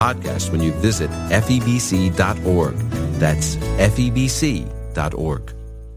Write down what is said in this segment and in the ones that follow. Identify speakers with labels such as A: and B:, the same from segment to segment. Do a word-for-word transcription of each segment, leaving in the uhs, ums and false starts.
A: podcast when you visit F E B C dot org. That's F E B C dot org.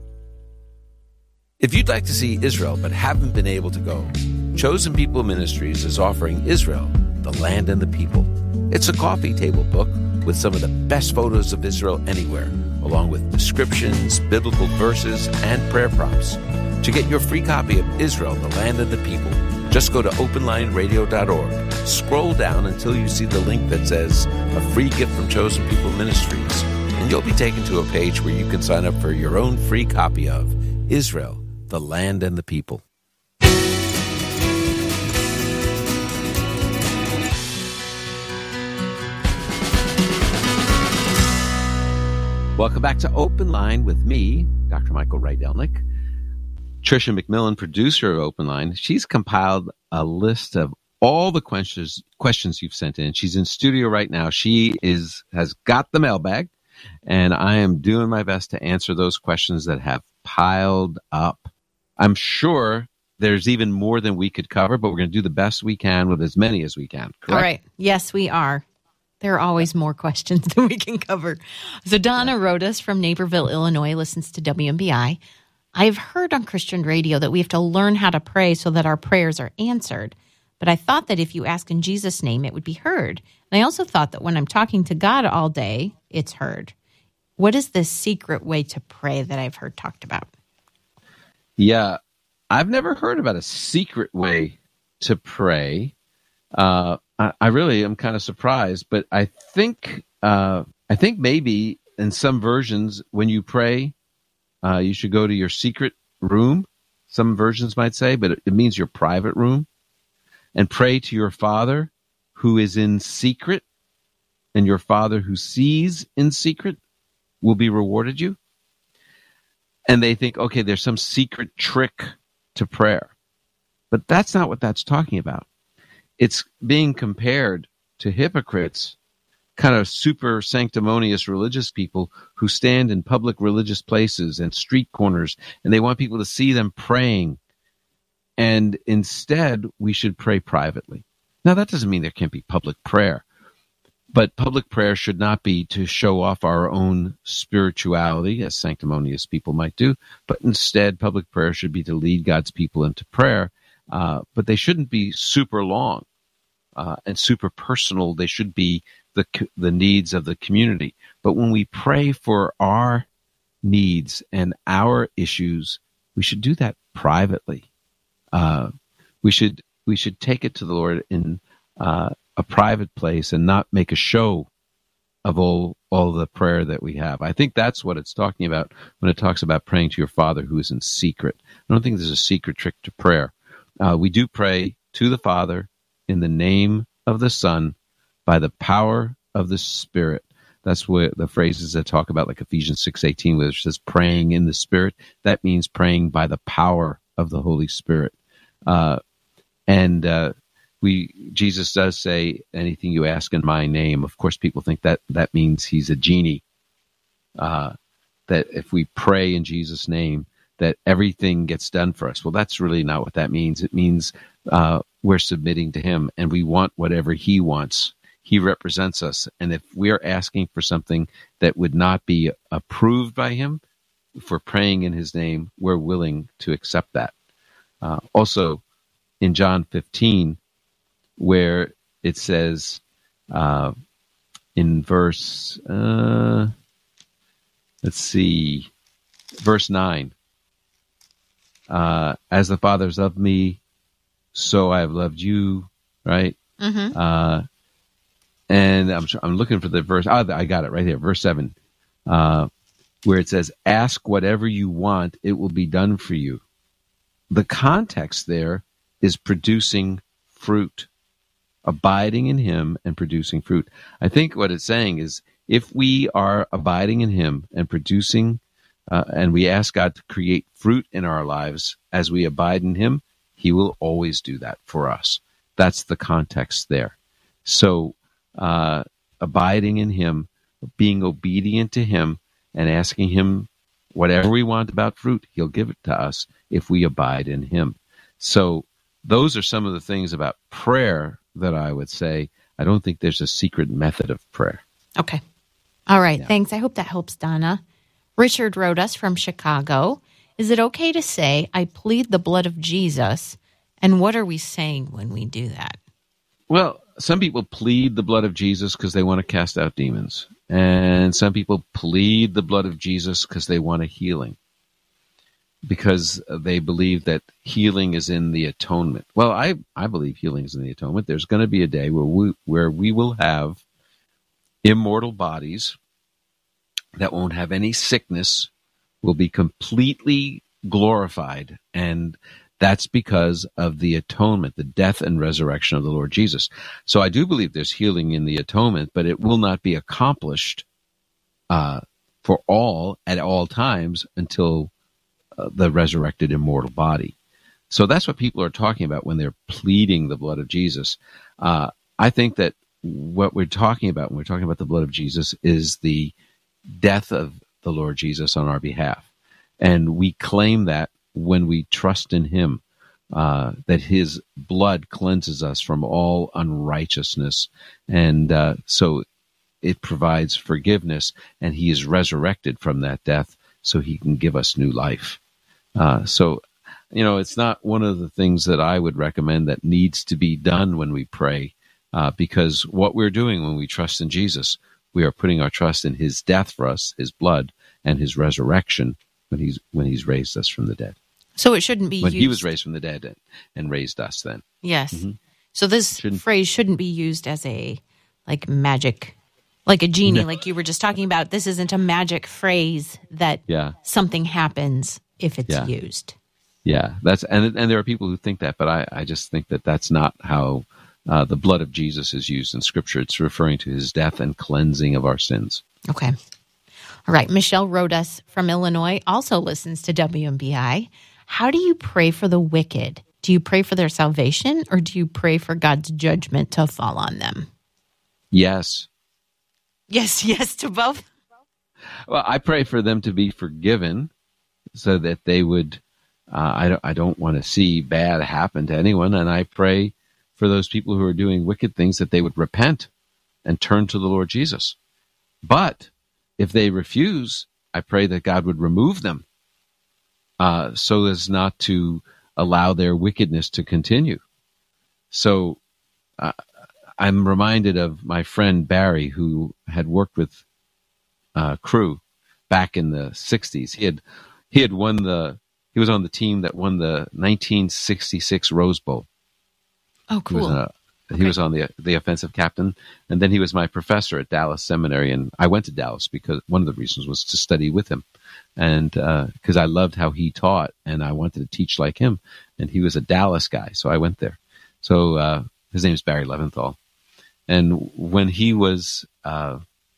A: If you'd like to see Israel but haven't been able to go, Chosen People Ministries is offering Israel, the Land and the People. It's a coffee table book with some of the best photos of Israel anywhere, along with descriptions, biblical verses, and prayer prompts. To get your free copy of Israel, the Land and the People, just go to open line radio dot org. Scroll down until you see the link that says a free gift from Chosen People Ministries, and you'll be taken to a page where you can sign up for your own free copy of Israel, the Land and the People. Welcome back to Open Line with me, Doctor Michael Rydelnik. Tricia McMillan, producer of Open Line, she's compiled a list of all the questions questions you've sent in. She's in studio right now. She is has got the mailbag, and I am doing my best to answer those questions that have piled up. I'm sure there's even more than we could cover, but we're going to do the best we can with as many as we can. Correct?
B: All right. Yes, we are. There are always more questions than we can cover. So Donna wrote us from Naperville, Illinois, listens to W M B I. I've heard on Christian radio that we have to learn how to pray so that our prayers are answered. But I thought that if you ask in Jesus' name, it would be heard. And I also thought that when I'm talking to God all day, it's heard. What is the secret way to pray that I've heard talked about?
A: Yeah, I've never heard about a secret way to pray. Uh, I, I really am kind of surprised, but I think uh, I think maybe in some versions when you pray, Uh, you should go to your secret room, some versions might say, but it, it means your private room, and pray to your Father who is in secret, and your Father who sees in secret will be rewarded you. And they think, okay, there's some secret trick to prayer. But that's not what that's talking about. It's being compared to hypocrites, kind of super sanctimonious religious people who stand in public religious places and street corners, and they want people to see them praying. And instead, we should pray privately. Now, that doesn't mean there can't be public prayer, but public prayer should not be to show off our own spirituality, as sanctimonious people might do, but instead, public prayer should be to lead God's people into prayer, uh, but they shouldn't be super long uh, and super personal. They should be the the needs of the community. But when we pray for our needs and our issues, we should do that privately. Uh, we should we should take it to the Lord in uh, a private place and not make a show of all all the prayer that we have. I think that's what it's talking about when it talks about praying to your Father who is in secret. I don't think there's a secret trick to prayer. Uh, we do pray to the Father in the name of the Son, by the power of the Spirit. That's what the phrases that talk about, like Ephesians six eighteen, which says praying in the Spirit. That means praying by the power of the Holy Spirit. Uh, and uh, we Jesus does say, anything you ask in my name. Of course, people think that that means he's a genie. Uh, that if we pray in Jesus' name, that everything gets done for us. Well, that's really not what that means. It means uh, we're submitting to him, and we want whatever he wants. He represents us. And if we're asking for something that would not be approved by him, if we're praying in his name, we're willing to accept that. Uh, also, in John fifteen, where it says uh, in verse, uh, let's see, verse nine, uh, as the Father has loved me, so I have loved you, right? Mm-hmm. Uh, and I'm I'm looking for the verse. Oh, I got it right here, verse seven, uh, where it says, ask whatever you want, it will be done for you. The context there is producing fruit, abiding in him and producing fruit. I think what it's saying is if we are abiding in him and producing, uh, and we ask God to create fruit in our lives as we abide in him, he will always do that for us. That's the context there. So uh, abiding in him, being obedient to him, and asking him whatever we want about fruit, he'll give it to us if we abide in him. So those are some of the things about prayer that I would say. I don't think there's a secret method of prayer.
B: Okay. All right.
A: Yeah.
B: Thanks. I hope that helps, Donna. Richard wrote us from Chicago. Is it okay to say, I plead the blood of Jesus? And what are we saying when we do that?
A: Well, some people plead the blood of Jesus because they want to cast out demons. And some people plead the blood of Jesus because they want a healing, because they believe that healing is in the atonement. Well, I, I believe healing is in the atonement. There's going to be a day where we, where we will have immortal bodies that won't have any sickness, will be completely glorified, and that's because of the atonement, the death and resurrection of the Lord Jesus. So I do believe there's healing in the atonement, but it will not be accomplished uh, for all at all times until uh, the resurrected immortal body. So that's what people are talking about when they're pleading the blood of Jesus. Uh, I think that what we're talking about when we're talking about the blood of Jesus is the death of the Lord Jesus on our behalf. And we claim that when we trust in him, uh, that his blood cleanses us from all unrighteousness. And uh, so it provides forgiveness, and he is resurrected from that death so he can give us new life. Uh, so, you know, it's not one of the things that I would recommend that needs to be done when we pray, uh, because what we're doing when we trust in Jesus, we are putting our trust in his death for us, his blood, and his resurrection when he's when he's raised us from the dead.
B: So it shouldn't be
A: when
B: used.
A: he was raised from the dead and, and raised us then.
B: Yes.
A: Mm-hmm.
B: So this
A: Shouldn't-
B: phrase shouldn't be used as a like magic, like a genie,
A: No.
B: like you were just talking about. This isn't a magic phrase that
A: Yeah.
B: something happens if it's
A: Yeah.
B: used.
A: Yeah, that's and and there are people who think that, but I, I just think that that's not how uh, the blood of Jesus is used in Scripture. It's referring to his death and cleansing of our sins.
B: Okay. All right. Michelle wrote us from Illinois, also listens to W M B I. How do you pray for the wicked? Do you pray for their salvation, or do you pray for God's judgment to fall on them?
A: Yes.
B: Yes, yes to both.
A: Well, I pray for them to be forgiven so that they would, uh, I don't, I don't want to see bad happen to anyone. And I pray for those people who are doing wicked things that they would repent and turn to the Lord Jesus. But if they refuse, I pray that God would remove them uh, so as not to allow their wickedness to continue. So uh, I'm reminded of my friend Barry, who had worked with uh, Crew back in the sixties. He had he had won the he was on the team that won the nineteen sixty-six Rose Bowl.
B: Oh,
A: He was,
B: cool.
A: uh,
B: Okay.
A: he was on the the offensive captain, and then he was my professor at Dallas Seminary, and I went to Dallas because one of the reasons was to study with him, and because uh, I loved how he taught, and I wanted to teach like him, and he was a Dallas guy, so I went there. So uh, his name is Barry Leventhal, and when he was uh,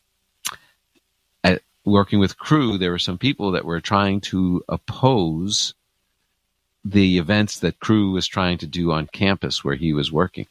A: at, working with Crew, there were some people that were trying to oppose the events that Crew was trying to do on campus where he was working.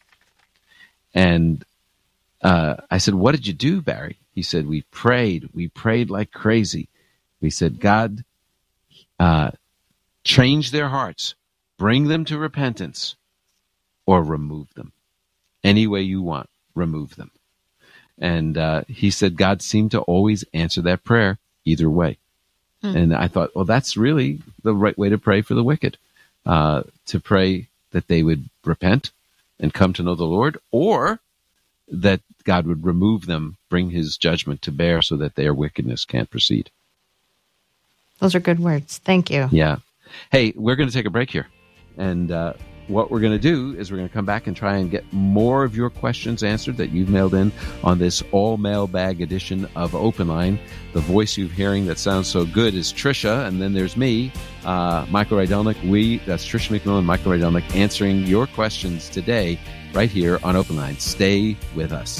A: And uh, I said, what did you do, Barry? He said, we prayed. We prayed like crazy. We said, God, uh, change their hearts, bring them to repentance, or remove them. Any way you want, remove them. And uh, he said, God seemed to always answer that prayer either way. Hmm. And I thought, well, that's really the right way to pray for the wicked, uh, to pray that they would repent and come to know the Lord, or that God would remove them, bring his judgment to bear so that their wickedness can't proceed.
B: Those are good words. Thank you.
A: Yeah. Hey, we're going to take a break here. And uh, what we're going to do is we're going to come back and try and get more of your questions answered that you've mailed in on this all mailbag edition of Open Line. The voice you're hearing that sounds so good is Tricia, and then there's me, uh, Michael Rydelnik. We, that's Tricia McMillan, Michael Rydelnik, answering your questions today right here on Open Line. Stay with us.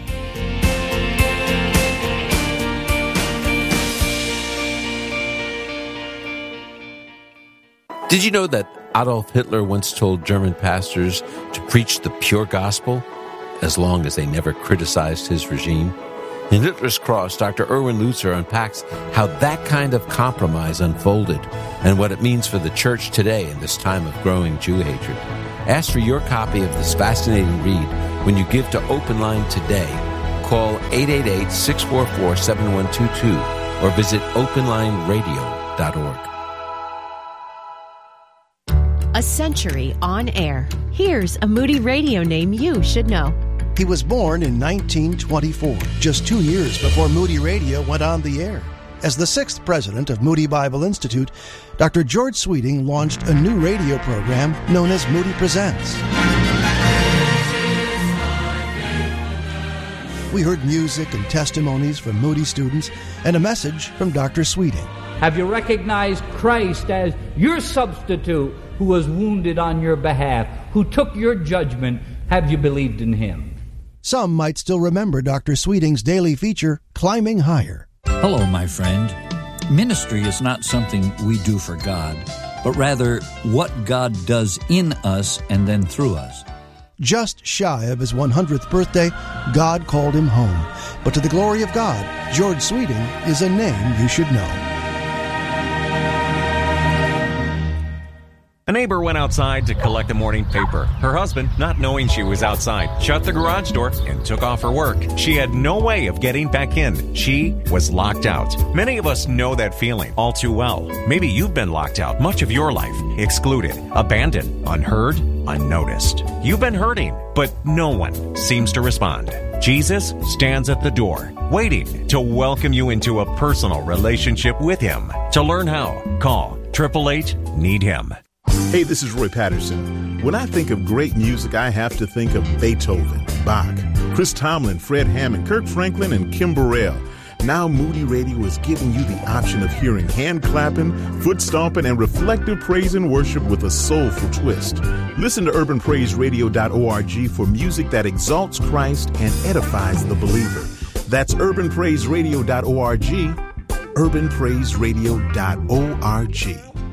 A: Did you know that Adolf Hitler once told German pastors to preach the pure gospel as long as they never criticized his regime? In Hitler's Cross, Doctor Erwin Lutzer unpacks how that kind of compromise unfolded and what it means for the church today in this time of growing Jew hatred.
C: Ask for your copy of this fascinating read when you give to Open Line today. Call eight eight eight, six four four, seven one two two or visit open line radio dot org.
D: A century on air. Here's a Moody Radio name you should know.
E: He was born in nineteen twenty-four, just two years before Moody Radio went on the air. As the sixth president of Moody Bible Institute, Doctor George Sweeting launched a new radio program known as Moody Presents. We heard music and testimonies from Moody students and a message from Doctor Sweeting.
F: Have you recognized Christ as your substitute who was wounded on your behalf, who took your judgment? Have you believed in him?
E: Some might still remember Doctor Sweeting's daily feature, Climbing Higher.
G: Hello, my friend. Ministry is not something we do for God, but rather what God does in us and then through us.
E: Just shy of his one hundredth birthday, God called him home. But to the glory of God, George Sweeting is a name you should know.
H: A neighbor went outside to collect the morning paper. Her husband, not knowing she was outside, shut the garage door and took off her work. She had no way of getting back in. She was locked out. Many of us know that feeling all too well. Maybe you've been locked out much of your life, excluded, abandoned, unheard, unnoticed. You've been hurting, but no one seems to respond. Jesus stands at the door, waiting to welcome you into a personal relationship with him. To learn how, call eight eight eight, need him.
I: Hey, this is Roy Patterson. When I think of great music, I have to think of Beethoven, Bach, Chris Tomlin, Fred Hammond, Kirk Franklin, and Kim Burrell. Now Moody Radio is giving you the option of hearing hand clapping, foot stomping, and reflective praise and worship with a soulful twist. Listen to urban praise radio dot org for music that exalts Christ and edifies the believer. That's urban praise radio dot org, urban praise radio dot org.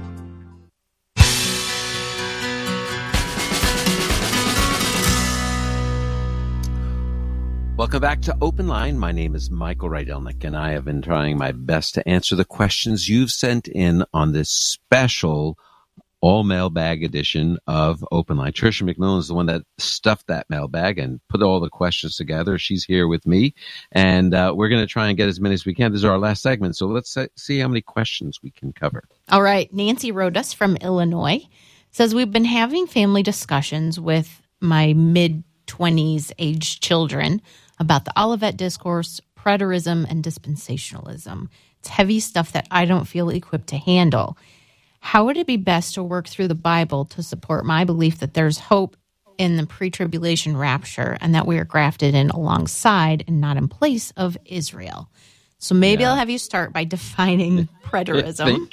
A: Welcome back to Open Line. My name is Michael Rydelnik, and I have been trying my best to answer the questions you've sent in on this special all-mailbag edition of Open Line. Tricia McMillan is the one that stuffed that mailbag and put all the questions together. She's here with me, and uh, we're going to try and get as many as we can. This is our last segment, so let's see how many questions we can cover.
B: All right. Nancy wrote us from Illinois. Says, we've been having family discussions with my mid-twenties age children about the Olivet Discourse, preterism, and dispensationalism. It's heavy stuff that I don't feel equipped to handle. How would it be best to work through the Bible to support my belief that there's hope in the pre-tribulation rapture and that we are grafted in alongside and not in place of Israel? So maybe yeah. I'll have you start by defining preterism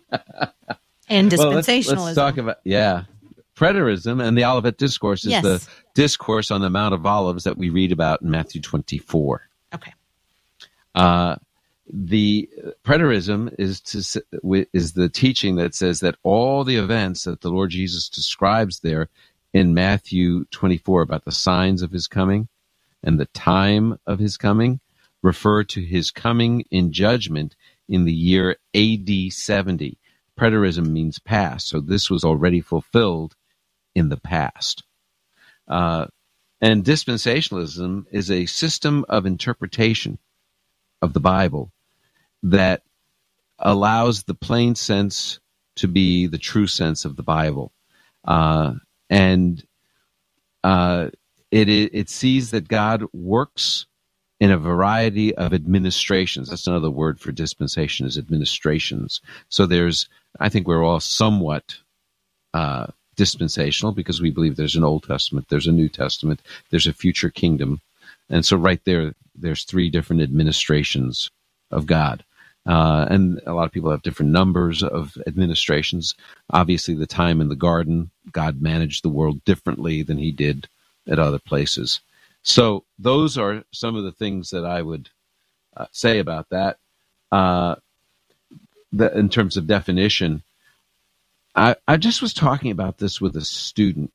B: and dispensationalism. Well, let's, let's
A: talk about, yeah. Preterism and the Olivet Discourse is yes. the discourse on the Mount of Olives that we read about in Matthew twenty-four.
B: Okay.
A: Uh, the preterism is to, is the teaching that says that all the events that the Lord Jesus describes there in Matthew twenty-four about the signs of his coming and the time of his coming refer to his coming in judgment in the year A D seventy. Preterism means past, so this was already fulfilled in the past. Uh, and dispensationalism is a system of interpretation of the Bible that allows the plain sense to be the true sense of the Bible. Uh, and uh, it, it sees that God works in a variety of administrations. That's another word for dispensation, is administrations. So there's, I think we're all somewhat uh, dispensational because we believe there's an Old Testament, there's a New Testament, there's a future kingdom. And so right there, there's three different administrations of God. Uh, and a lot of people have different numbers of administrations. Obviously, the time in the garden, God managed the world differently than he did at other places. So those are some of the things that I would uh, say about that. Uh, the, in terms of definition, I, I just was talking about this with a student,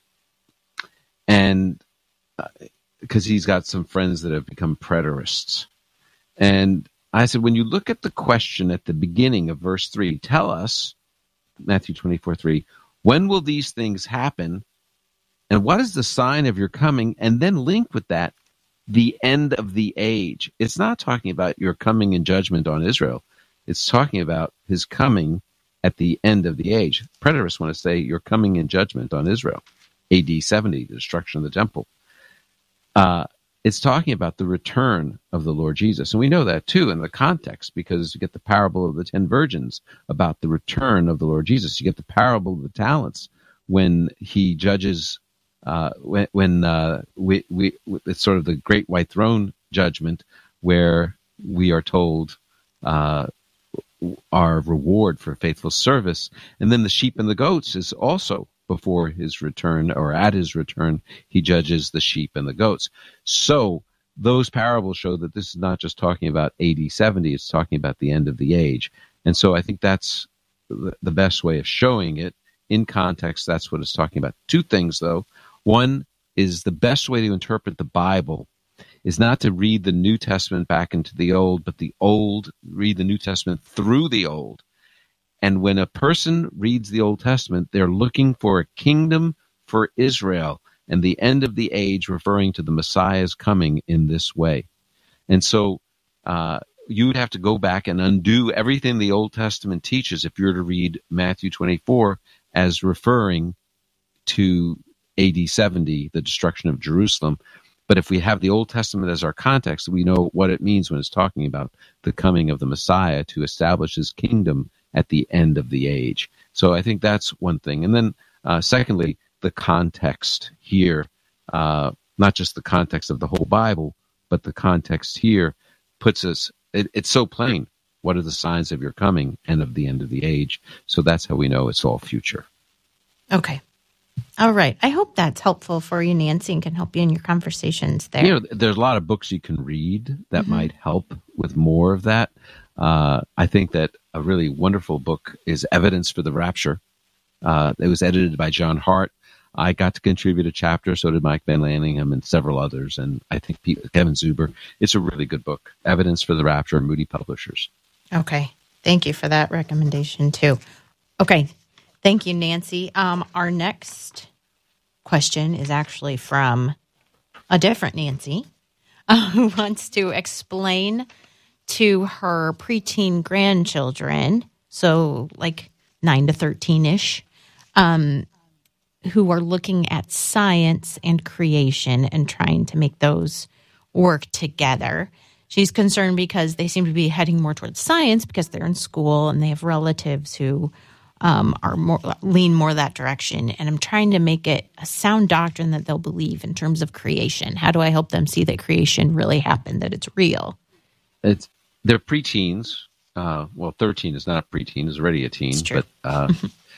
A: and because uh, he's got some friends that have become preterists. And I said, when you look at the question at the beginning of verse three, tell us, Matthew twenty-four three, when will these things happen? And what is the sign of your coming? And then link with that the end of the age. It's not talking about your coming in judgment on Israel. It's talking about his coming at the end of the age. Preterists want to say you're coming in judgment on Israel, A D seventy, the destruction of the temple. Uh, it's talking about the return of the Lord Jesus. And we know that, too, in the context, because you get the parable of the ten virgins about the return of the Lord Jesus. You get the parable of the talents when he judges, uh, when, when uh, we, we, it's sort of the great white throne judgment where we are told uh, our reward for faithful service. And then the sheep and the goats is also before his return, or at his return, he judges the sheep and the goats. So those parables show that this is not just talking about A D seventy, it's talking about the end of the age. And so I think that's the best way of showing it. In context, that's what it's talking about. Two things, though. One is the best way to interpret the Bible is not to read the New Testament back into the Old, but the Old, read the New Testament through the Old. And when a person reads the Old Testament, they're looking for a kingdom for Israel and the end of the age, referring to the Messiah's coming in this way. And so uh, you would have to go back and undo everything the Old Testament teaches if you were to read Matthew twenty-four as referring to A D seventy, the destruction of Jerusalem. But if we have the Old Testament as our context, we know what it means when it's talking about the coming of the Messiah to establish his kingdom at the end of the age. So I think that's one thing. And then uh, secondly, the context here, uh, not just the context of the whole Bible, but the context here puts us, it, it's so plain. What are the signs of your coming and of the end of the age? So that's how we know it's all future.
B: Okay. All right. I hope that's helpful for you, Nancy, and can help you in your conversations there.
A: You know, there's a lot of books you can read that mm-hmm. might help with more of that. Uh, I think that a really wonderful book is Evidence for the Rapture. Uh, it was edited by John Hart. I got to contribute a chapter, so did Mike Van Lanningham and several others, and I think Pete, Kevin Zuber. It's a really good book, Evidence for the Rapture, Moody Publishers.
B: Okay. Thank you for that recommendation, too. Okay. Thank you, Nancy. Um, our next question is actually from a different Nancy uh, who wants to explain to her preteen grandchildren, so like nine to thirteen-ish, um, who are looking at science and creation and trying to make those work together. She's concerned because they seem to be heading more towards science because they're in school and they have relatives who um, are more lean more that direction. And I'm trying to make it a sound doctrine that they'll believe in terms of creation. How do I help them see that creation really happened, that it's real?
A: It's they're preteens. Uh, well, thirteen is not a preteen; is already a teen.
B: It's true.
A: But uh,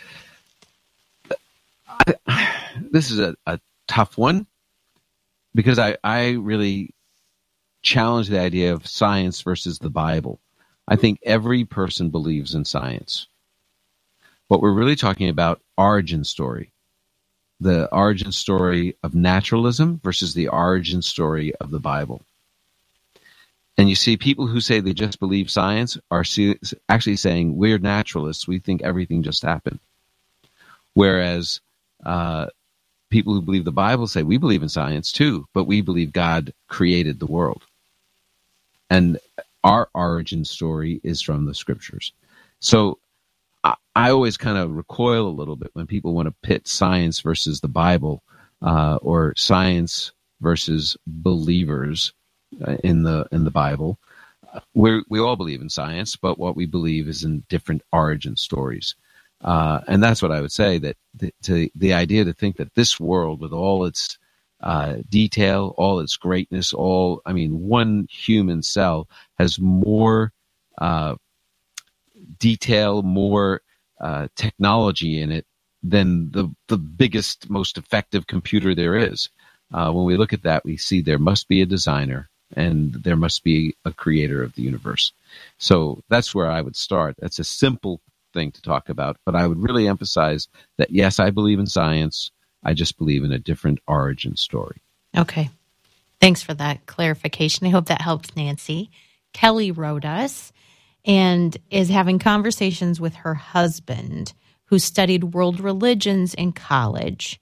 A: I, this is a, a tough one because I, I really challenge the idea of science versus the Bible. I think every person believes in science. What we're really talking about, origin story. The origin story of naturalism versus the origin story of the Bible. And you see, people who say they just believe science are actually saying, we're naturalists, we think everything just happened. Whereas uh, people who believe the Bible say, we believe in science too, but we believe God created the world. And our origin story is from the scriptures. So I, I always kind of recoil a little bit when people want to pit science versus the Bible uh, or science versus believers uh, in the in the Bible. We we all believe in science, but what we believe is in different origin stories. Uh, and that's what I would say, that the, to, the idea to think that this world with all its uh, detail, all its greatness, all, I mean, one human cell has more uh, detail, more uh, technology in it than the, the biggest, most effective computer there is. Uh, when we look at that, we see there must be a designer and there must be a creator of the universe. So that's where I would start. That's a simple thing to talk about, but I would really emphasize that, yes, I believe in science. I just believe in a different origin story.
B: Okay. Thanks for that clarification. I hope that helps Nancy. Kelly wrote us and is having conversations with her husband, who studied world religions in college.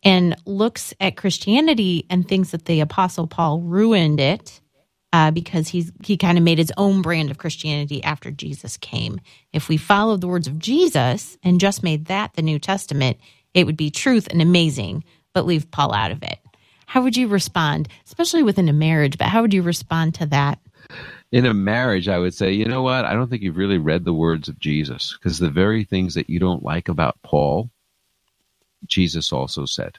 B: and looks at Christianity and thinks that the Apostle Paul ruined it uh, because he's he kind of made his own brand of Christianity after Jesus came. If we followed the words of Jesus and just made that the New Testament, it would be truth and amazing, but leave Paul out of it. How would you respond, especially within a marriage, but how would you respond to that?
A: In a marriage, I would say, you know what? I don't think you've really read the words of Jesus, because the very things that you don't like about Paul, Jesus also said.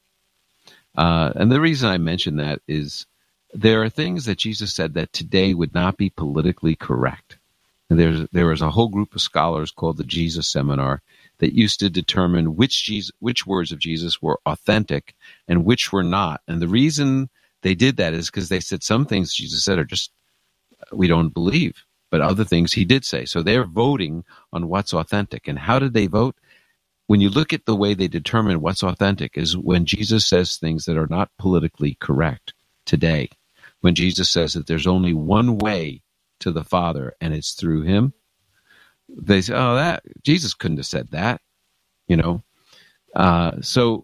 A: Uh, and the reason I mention that is there are things that Jesus said that today would not be politically correct. And there's, there was a whole group of scholars called the Jesus Seminar that used to determine which Jesus, which words of Jesus were authentic and which were not. And the reason they did that is because they said some things Jesus said are just, we don't believe, but other things he did say. So they're voting on what's authentic. And how did they vote? When you look at the way they determine what's authentic is when Jesus says things that are not politically correct today. When Jesus says that there's only one way to the Father and it's through him, they say, oh, that Jesus couldn't have said that, you know. Uh, so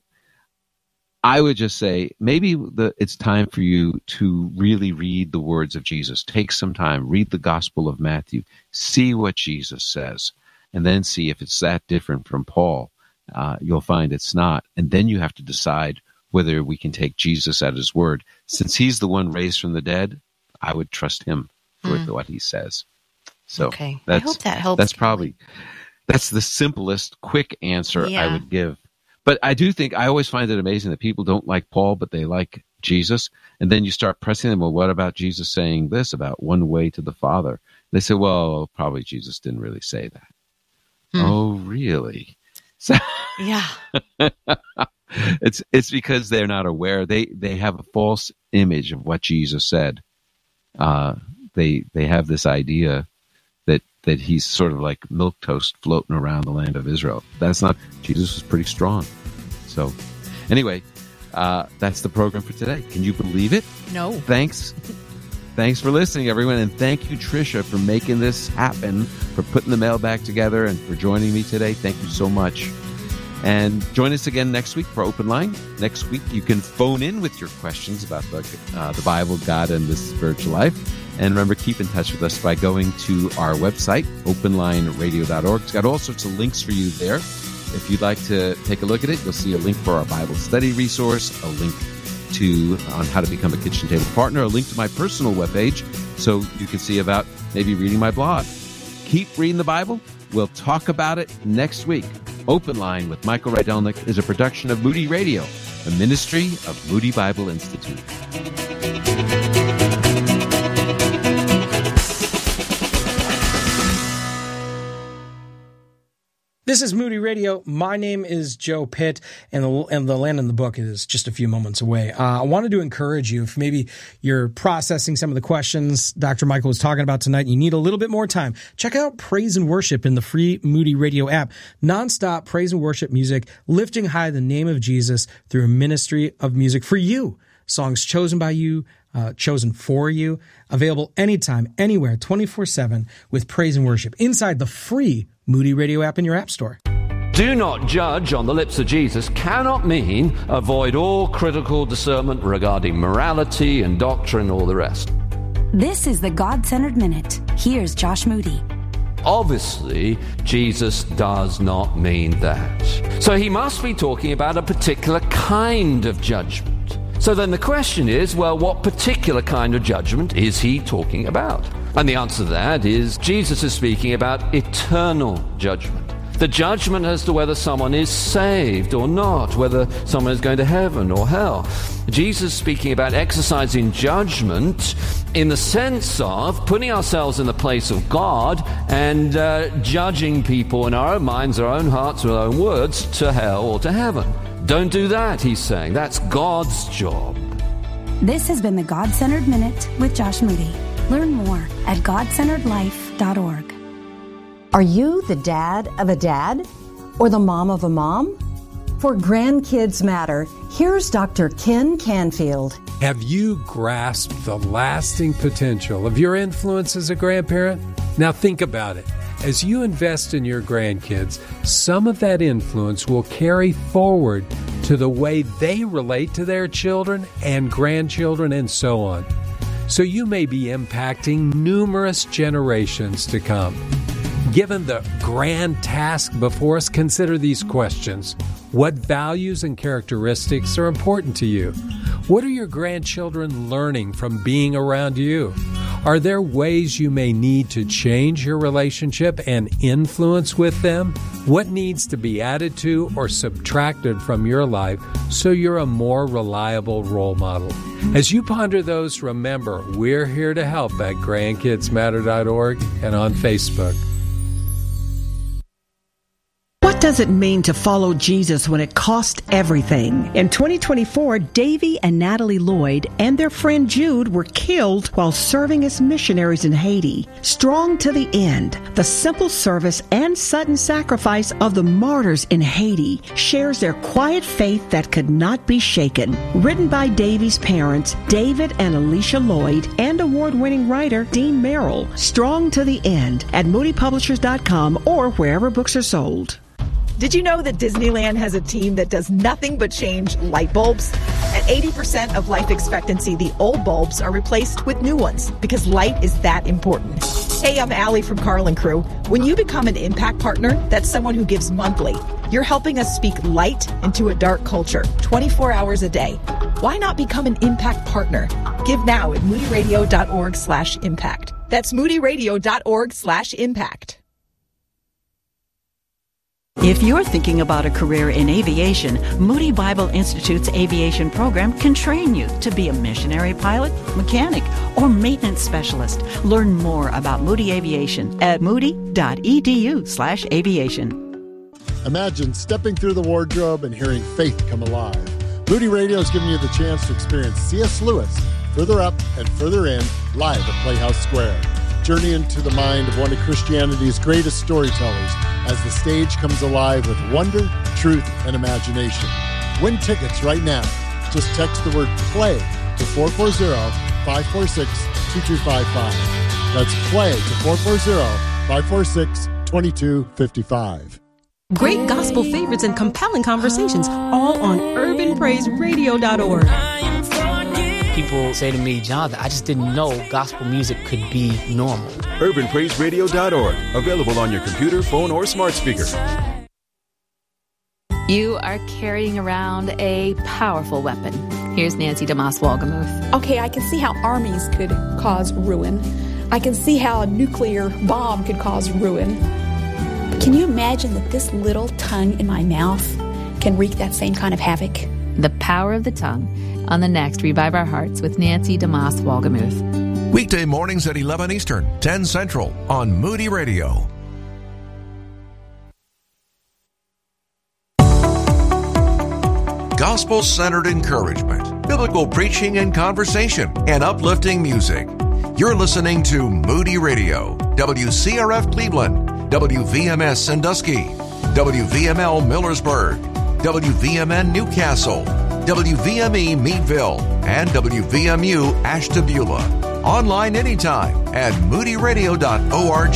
A: I would just say maybe the, it's time for you to really read the words of Jesus. Take some time, read the Gospel of Matthew, see what Jesus says, and then see if it's that different from Paul. Uh, you'll find it's not. And then you have to decide whether we can take Jesus at his word. Since he's the one raised from the dead, I would trust him for mm. what he says. So
B: okay.
A: that's,
B: I hope that helps.
A: That's probably, that's the simplest, quick answer
B: yeah.
A: I would give. But I do think, I always find it amazing that people don't like Paul, but they like Jesus. And then you start pressing them, well, what about Jesus saying this about one way to the Father? They say, well, probably Jesus didn't really say that. Hmm. Oh, really? So,
B: yeah.
A: it's it's because they're not aware. They they have a false image of what Jesus said. Uh, they they have this idea that that he's sort of like milquetoast floating around the land of Israel. That's not. Jesus was pretty strong. So, anyway, uh, that's the program for today. Can you believe it?
B: No.
A: Thanks. Thanks for listening, everyone, and thank you, Tricia, for making this happen, for putting the mailbag together, and for joining me today. Thank you so much. And join us again next week for Open Line. Next week, you can phone in with your questions about the, uh, the Bible, God, and the spiritual life. And remember, keep in touch with us by going to our website, open line radio dot org. It's got all sorts of links for you there. If you'd like to take a look at it, you'll see a link for our Bible study resource, a link to on how to become a kitchen table partner, a link to my personal webpage so you can see about maybe reading my blog. Keep reading the Bible. We'll talk about it next week. Open Line with Michael Rydelnik is a production of Moody Radio, a ministry of Moody Bible Institute.
J: This is Moody Radio. My name is Joe Pitt, and the, and the Land in the Book is just a few moments away. Uh, I wanted to encourage you, if maybe you're processing some of the questions Doctor Michael was talking about tonight, and you need a little bit more time, check out Praise and Worship in the free Moody Radio app. Nonstop praise and worship music, lifting high the name of Jesus through a ministry of music for you. Songs chosen by you, uh, chosen for you, available anytime, anywhere, twenty-four seven with Praise and Worship inside the free Moody Radio app in your app store.
K: Do not judge on the lips of Jesus cannot mean avoid all critical discernment regarding morality and doctrine and all the rest.
L: This is the God-Centered Minute. Here's Josh Moody.
K: Obviously, Jesus does not mean that. So he must be talking about a particular kind of judgment. So then the question is, well, what particular kind of judgment is he talking about? And the answer to that is Jesus is speaking about eternal judgment. The judgment as to whether someone is saved or not, whether someone is going to heaven or hell. Jesus is speaking about exercising judgment in the sense of putting ourselves in the place of God and uh, judging people in our own minds, our own hearts, our own words to hell or to heaven. Don't do that, he's saying. That's God's job.
L: This has been the God-Centered Minute with Josh Moody. Learn more at god centered life dot org.
M: Are you the dad of a dad or the mom of a mom? For Grandkids Matter, here's Doctor Ken Canfield.
N: Have you grasped the lasting potential of your influence as a grandparent? Now think about it. As you invest in your grandkids, some of that influence will carry forward to the way they relate to their children and grandchildren and so on. So you may be impacting numerous generations to come. Given the grand task before us, consider these questions. What values and characteristics are important to you? What are your grandchildren learning from being around you? Are there ways you may need to change your relationship and influence with them? What needs to be added to or subtracted from your life so you're a more reliable role model? As you ponder those, remember, we're here to help at grandkids matter dot org and on Facebook.
O: What does it mean to follow Jesus when it costs everything? In twenty twenty-four, Davy and Natalie Lloyd and their friend Jude were killed while serving as missionaries in Haiti. Strong to the end, the simple service and sudden sacrifice of the martyrs in Haiti shares their quiet faith that could not be shaken. Written by Davy's parents, David and Alicia Lloyd, and award-winning writer Dean Merrill. Strong to the end at moody publishers dot com or wherever books are sold.
P: Did you know that Disneyland has a team that does nothing but change light bulbs? At eighty percent of life expectancy, the old bulbs are replaced with new ones because light is that important. Hey, I'm Allie from Carlin Crew. When you become an Impact Partner, that's someone who gives monthly. You're helping us speak light into a dark culture, twenty-four hours a day. Why not become an Impact Partner? Give now at moody radio dot org slash impact. That's moody radio dot org slash impact.
Q: If you're thinking about a career in aviation, Moody Bible Institute's aviation program can train you to be a missionary pilot, mechanic, or maintenance specialist. Learn more about Moody Aviation at moody dot e d u slash aviation.
R: Imagine stepping through the wardrobe and hearing faith come alive. Moody Radio is giving you the chance to experience C S Lewis, Further Up and Further In, live at Playhouse Square. Journey into the mind of one of Christianity's greatest storytellers as the stage comes alive with wonder, truth, and imagination. Win tickets right now. Just text the word PLAY to four four zero, five four six, two two five five. That's PLAY to four four zero, five four six, two two five five.
S: Great gospel favorites and compelling conversations, all on urban praise radio dot org.
T: People say to me, Jonathan, I just didn't know gospel music could be normal.
U: urban praise radio dot org. Available on your computer, phone, or smart speaker.
V: You are carrying around a powerful weapon. Here's Nancy DeMoss Wolgemuth.
W: Okay, I can see how armies could cause ruin. I can see how a nuclear bomb could cause ruin. But can you imagine that this little tongue in my mouth can wreak that same kind of havoc?
V: The Power of the Tongue on the next Revive Our Hearts with Nancy DeMoss Wolgemuth.
X: Weekday mornings at eleven Eastern, ten Central on Moody Radio. Gospel-centered encouragement, biblical preaching and conversation, and uplifting music. You're listening to Moody Radio, W C R F Cleveland, W V M S Sandusky, W V M L Millersburg, W V M N Newcastle, W V M E Meadville, and W V M U Ashtabula. Online anytime at moody radio dot org.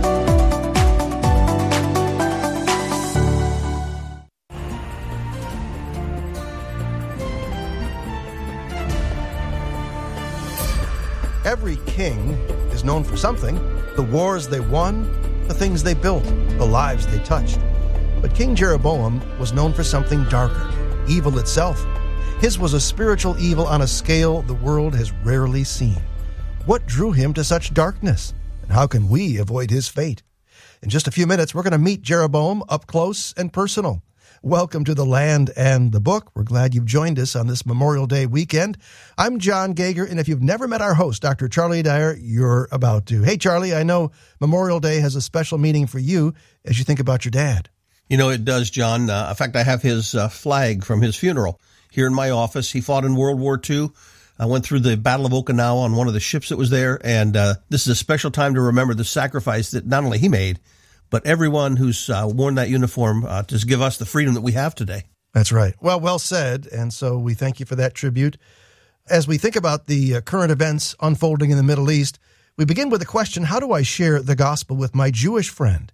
E: Every king is known for something: the wars they won, the things they built, the lives they touched. But King Jeroboam was known for something darker, evil itself. His was a spiritual evil on a scale the world has rarely seen. What drew him to such darkness? And how can we avoid his fate? In just a few minutes, we're going to meet Jeroboam up close and personal. Welcome to The Land and the Book. We're glad you've joined us on this Memorial Day weekend. I'm John Gager, and if you've never met our host, Doctor Charlie Dyer, you're about to. Hey, Charlie, I know Memorial Day has a special meaning for you as you think about your dad.
Y: You know, it does, John. Uh, in fact, I have his uh, flag from his funeral here in my office. He fought in World War Two. I went through the Battle of Okinawa on one of the ships that was there, and uh, this is a special time to remember the sacrifice that not only he made, but everyone who's uh, worn that uniform uh, to give us the freedom that we have today.
E: That's right. Well, well said, and so we thank you for that tribute. As we think about the uh, current events unfolding in the Middle East, we begin with the question, how do I share the gospel with my Jewish friend?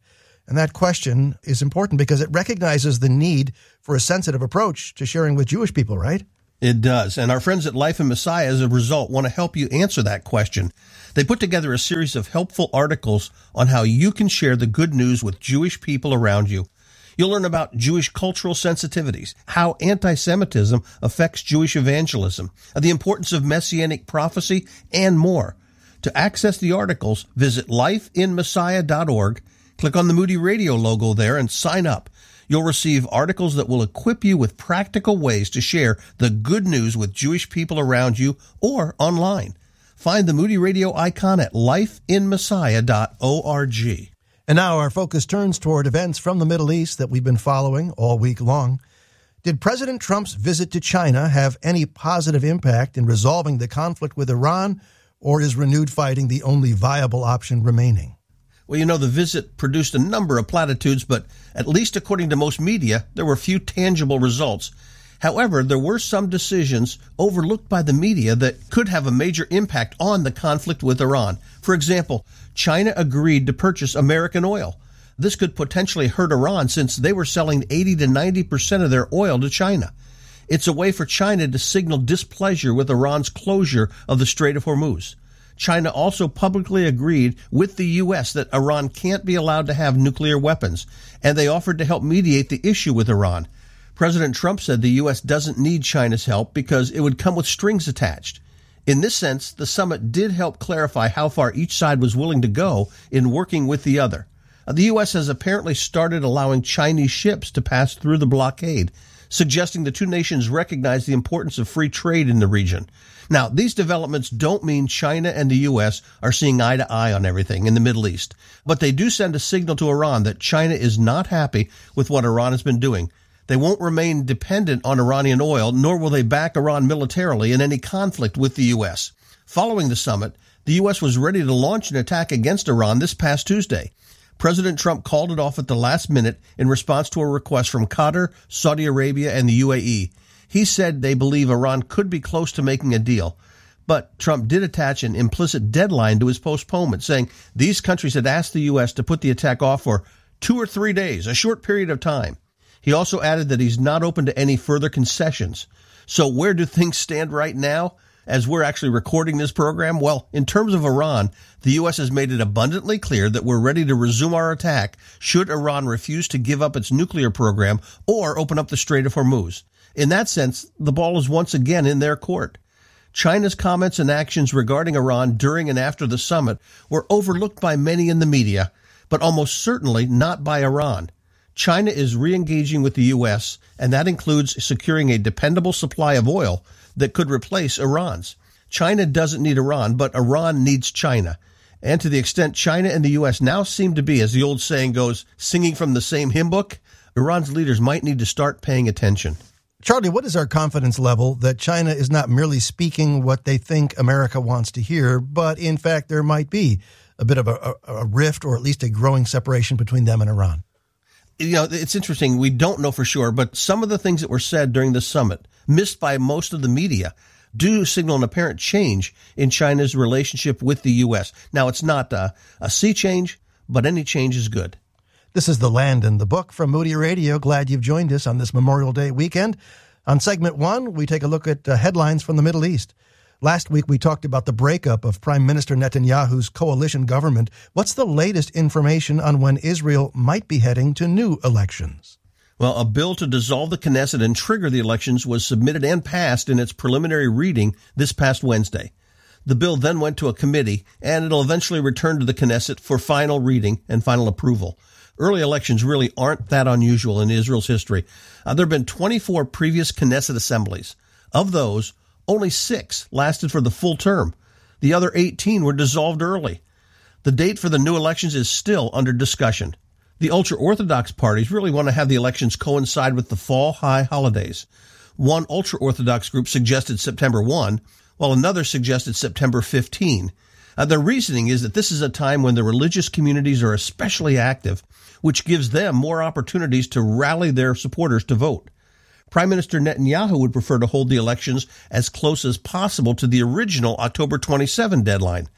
E: And that question is important because it recognizes the need for a sensitive approach to sharing with Jewish people, right?
Y: It does. And our friends at Life in Messiah, as a result, want to help you answer that question. They put together a series of helpful articles on how you can share the good news with Jewish people around you. You'll learn about Jewish cultural sensitivities, how anti-Semitism affects Jewish evangelism, the importance of messianic prophecy, and more. To access the articles, visit life in messiah dot org, click on the Moody Radio logo there, and sign up. You'll receive articles that will equip you with practical ways to share the good news with Jewish people around you or online. Find the Moody Radio icon at life in messiah dot org.
E: And now our focus turns toward events from the Middle East that we've been following all week long. Did President Trump's visit to China have any positive impact in resolving the conflict with Iran, or is renewed fighting the only viable option remaining?
Y: Well, you know, the visit produced a number of platitudes, but at least according to most media, there were few tangible results. However, there were some decisions overlooked by the media that could have a major impact on the conflict with Iran. For example, China agreed to purchase American oil. This could potentially hurt Iran since they were selling eighty to ninety percent of their oil to China. It's a way for China to signal displeasure with Iran's closure of the Strait of Hormuz. China also publicly agreed with the U S that Iran can't be allowed to have nuclear weapons, and they offered to help mediate the issue with Iran. President Trump said the U S doesn't need China's help because it would come with strings attached. In this sense, the summit did help clarify how far each side was willing to go in working with the other. The U S has apparently started allowing Chinese ships to pass through the blockade, suggesting the two nations recognize the importance of free trade in the region. Now, these developments don't mean China and the U S are seeing eye to eye on everything in the Middle East, but they do send a signal to Iran that China is not happy with what Iran has been doing. They won't remain dependent on Iranian oil, nor will they back Iran militarily in any conflict with the U S. Following the summit, the U S was ready to launch an attack against Iran this past Tuesday. President Trump called it off at the last minute in response to a request from Qatar, Saudi Arabia, and the U A E. He said they believe Iran could be close to making a deal. But Trump did attach an implicit deadline to his postponement, saying these countries had asked the U S to put the attack off for two or three days, a short period of time. He also added that he's not open to any further concessions. So where do things stand right now as we're actually recording this program? Well, in terms of Iran, the U S has made it abundantly clear that we're ready to resume our attack should Iran refuse to give up its nuclear program or open up the Strait of Hormuz. In that sense, the ball is once again in their court. China's comments and actions regarding Iran during and after the summit were overlooked by many in the media, but almost certainly not by Iran. China is re-engaging with the U S, and that includes securing a dependable supply of oil that could replace Iran's. China doesn't need Iran, but Iran needs China. And to the extent China and the U S now seem to be, as the old saying goes, singing from the same hymn book, Iran's leaders might need to start paying attention.
E: Charlie, what is our confidence level that China is not merely speaking what they think America wants to hear, but in fact there might be a bit of a, a, a rift or at least a growing separation between them and Iran?
Y: You know, it's interesting. We don't know for sure, but some of the things that were said during the summit, missed by most of the media, do signal an apparent change in China's relationship with the U S. Now, it's not a, a sea change, but any change is good.
E: This is The Land and the Book from Moody Radio. Glad you've joined us on this Memorial Day weekend. On segment one, we take a look at uh, headlines from the Middle East. Last week, we talked about the breakup of Prime Minister Netanyahu's coalition government. What's the latest information on when Israel might be heading to new elections?
Y: Well, a bill to dissolve the Knesset and trigger the elections was submitted and passed in its preliminary reading this past Wednesday. The bill then went to a committee, and it'll eventually return to the Knesset for final reading and final approval. Early elections really aren't that unusual in Israel's history. Uh, there have been twenty-four previous Knesset assemblies. Of those, only six lasted for the full term. The other eighteen were dissolved early. The date for the new elections is still under discussion. The ultra-Orthodox parties really want to have the elections coincide with the fall high holidays. One ultra-Orthodox group suggested September first, while another suggested September fifteenth. Uh, their reasoning is that this is a time when the religious communities are especially active, which gives them more opportunities to rally their supporters to vote. Prime Minister Netanyahu would prefer to hold the elections as close as possible to the original October twenty-seventh deadline.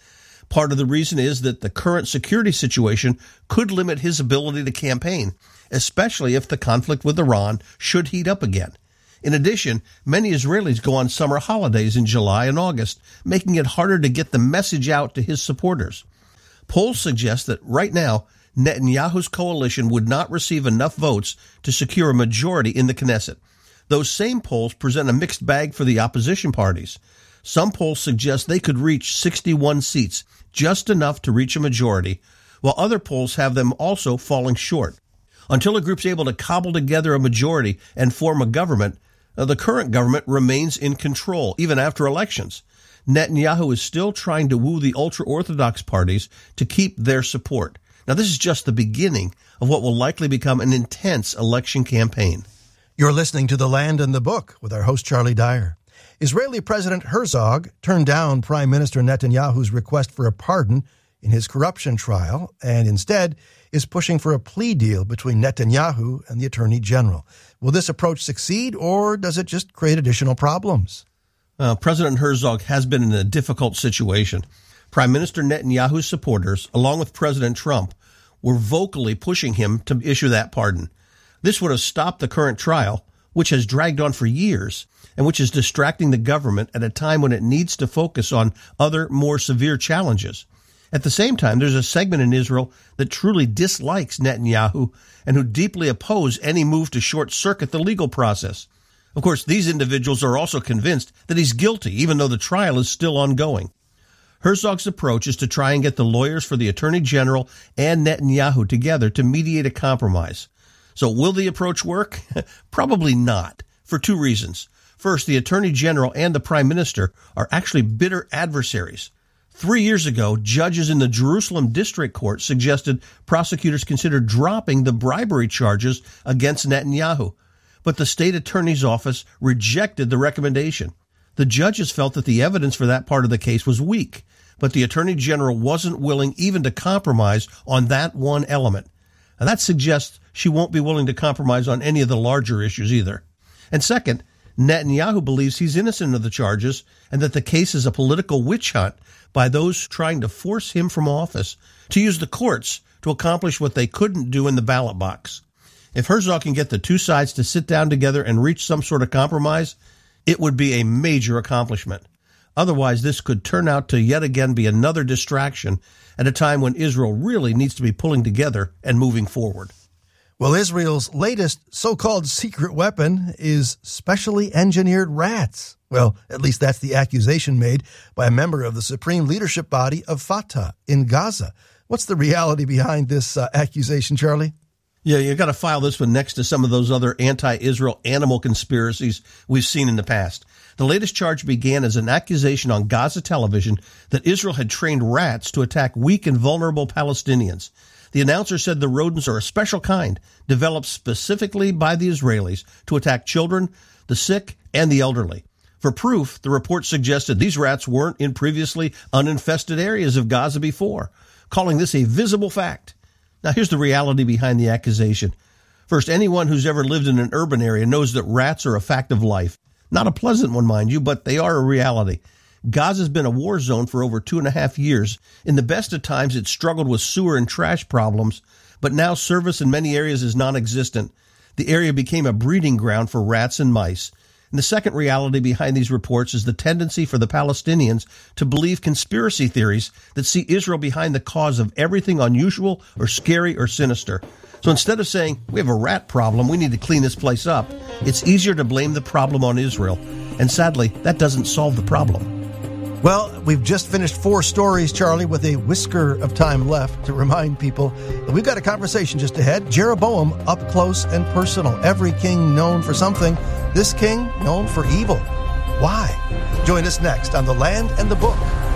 Y: Part of the reason is that the current security situation could limit his ability to campaign, especially if the conflict with Iran should heat up again. In addition, many Israelis go on summer holidays in July and August, making it harder to get the message out to his supporters. Polls suggest that right now, Netanyahu's coalition would not receive enough votes to secure a majority in the Knesset. Those same polls present a mixed bag for the opposition parties. Some polls suggest they could reach sixty-one seats, just enough to reach a majority, while other polls have them also falling short. Until a group's able to cobble together a majority and form a government, the current government remains in control, even after elections. Netanyahu is still trying to woo the ultra-Orthodox parties to keep their support. Now, this is just the beginning of what will likely become an intense election campaign.
E: You're listening to The Land and the Book with our host, Charlie Dyer. Israeli President Herzog turned down Prime Minister Netanyahu's request for a pardon in his corruption trial and instead is pushing for a plea deal between Netanyahu and the Attorney General. Will this approach succeed, or does it just create additional problems?
Y: Uh, President Herzog has been in a difficult situation. Prime Minister Netanyahu's supporters, along with President Trump, were vocally pushing him to issue that pardon. This would have stopped the current trial, which has dragged on for years, and which is distracting the government at a time when it needs to focus on other, more severe challenges. At the same time, there's a segment in Israel that truly dislikes Netanyahu and who deeply oppose any move to short-circuit the legal process. Of course, these individuals are also convinced that he's guilty, even though the trial is still ongoing. Herzog's approach is to try and get the lawyers for the Attorney General and Netanyahu together to mediate a compromise. So will the approach work? Probably not, for two reasons. First, the Attorney General and the Prime Minister are actually bitter adversaries. Three years ago, judges in the Jerusalem District Court suggested prosecutors consider dropping the bribery charges against Netanyahu, but the state attorney's office rejected the recommendation. The judges felt that the evidence for that part of the case was weak, but the Attorney General wasn't willing even to compromise on that one element. And that suggests she won't be willing to compromise on any of the larger issues either. And second, Netanyahu believes he's innocent of the charges and that the case is a political witch hunt by those trying to force him from office to use the courts to accomplish what they couldn't do in the ballot box. If Herzog can get the two sides to sit down together and reach some sort of compromise, it would be a major accomplishment. Otherwise, this could turn out to yet again be another distraction at a time when Israel really needs to be pulling together and moving forward.
E: Well, Israel's latest so-called secret weapon is specially engineered rats. Well, at least that's the accusation made by a member of the supreme leadership body of Fatah in Gaza. What's the reality behind this uh, accusation, Charlie?
Y: Yeah, you got to file this one next to some of those other anti-Israel animal conspiracies we've seen in the past. The latest charge began as an accusation on Gaza television that Israel had trained rats to attack weak and vulnerable Palestinians. The announcer said the rodents are a special kind, developed specifically by the Israelis to attack children, the sick, and the elderly. For proof, the report suggested these rats weren't in previously uninfested areas of Gaza before, calling this a visible fact. Now, here's the reality behind the accusation. First, anyone who's ever lived in an urban area knows that rats are a fact of life. Not a pleasant one, mind you, but they are a reality. Gaza's been a war zone for over two and a half years. In the best of times, it struggled with sewer and trash problems, but now service in many areas is non-existent. The area became a breeding ground for rats and mice. And the second reality behind these reports is the tendency for the Palestinians to believe conspiracy theories that see Israel behind the cause of everything unusual or scary or sinister. So instead of saying, we have a rat problem, we need to clean this place up, it's easier to blame the problem on Israel. And sadly, that doesn't solve the problem.
E: Well, we've just finished four stories, Charlie, with a whisker of time left to remind people that we've got a conversation just ahead. Jeroboam, up close and personal. Every king known for something, this king known for evil. Why? Join us next on The Land and the Book.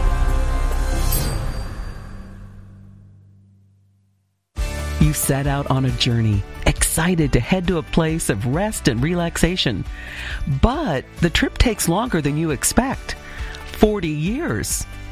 C: You set out on a journey, excited to head to a place of rest and relaxation. But the trip takes longer than you expect. forty years.